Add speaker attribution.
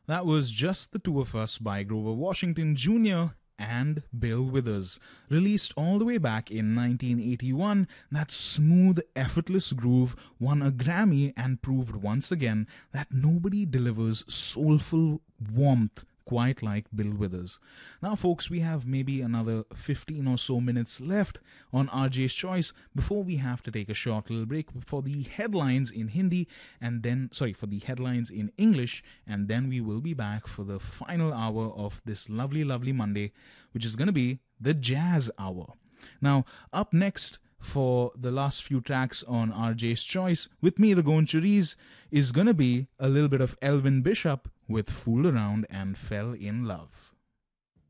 Speaker 1: That was Just the Two of Us by Grover Washington Jr. and Bill Withers. Released all the way back in 1981, that smooth, effortless groove won a Grammy and proved once again that nobody delivers soulful warmth quite like Bill Withers. Now, folks, we have maybe another 15 or so minutes left on RJ's Choice before we have to take a short little break for the headlines in Hindi and then, for the headlines in English, and then we will be back for the final hour of this lovely, lovely Monday, which is going to be the Jazz Hour. Now, up next, for the last few tracks on RJ's Choice, with me, the Gonchuris, is gonna be a little bit of Elvin Bishop with Fooled Around and Fell in Love.